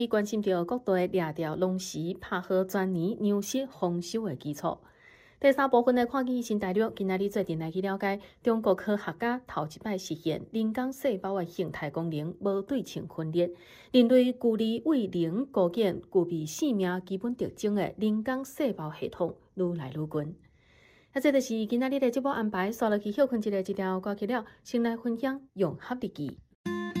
伊关心到各地掠掉农时拍好全年粮食丰收的基础。第三部分的看见新大陆，今仔日做阵来去了解中国科学家头一摆实现人工细胞的形态功能无对称分裂，人类距离为零构建具备生命基本特征的人工细胞系统愈来愈近。这就是今仔日的节目安排，刷落去休困一个一条歌曲了，先来分享用合日记。